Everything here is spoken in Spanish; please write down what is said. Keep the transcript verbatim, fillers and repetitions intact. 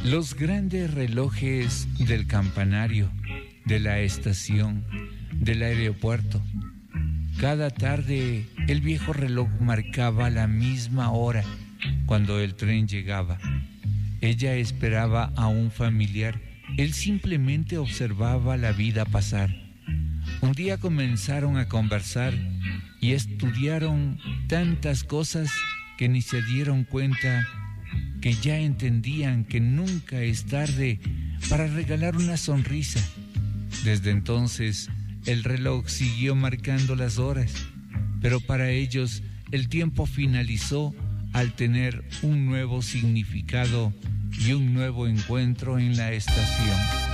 Los grandes relojes del campanario, de la estación, del aeropuerto. Cada tarde el viejo reloj marcaba la misma hora cuando el tren llegaba. Ella esperaba a un familiar. Él simplemente observaba la vida pasar. Un día comenzaron a conversar y estudiaron tantas cosas que ni se dieron cuenta que ya entendían que nunca es tarde para regalar una sonrisa. Desde entonces, el reloj siguió marcando las horas, pero para ellos el tiempo finalizó al tener un nuevo significado y un nuevo encuentro en la estación.